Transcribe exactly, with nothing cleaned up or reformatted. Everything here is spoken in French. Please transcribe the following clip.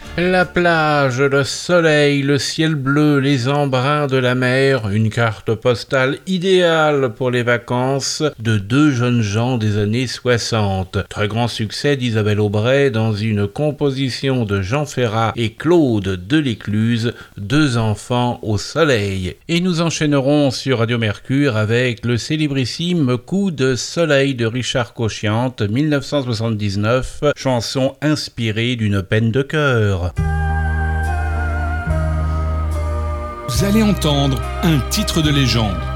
La plage, le soleil, le ciel bleu, les embruns de la mer, une carte postale idéale pour les vacances de deux jeunes gens des années soixante. Très grand succès d'Isabelle Aubray dans une composition de Jean Ferrat et Claude Delécluze, Deux enfants au soleil. Et nous enchaînerons sur Radio Mercure avec le célébrissime Coup de soleil de Richard Cochiante, dix-neuf cent soixante-dix-neuf, chanson inspirée d'une peine de cœur. Vous allez entendre un titre de légende.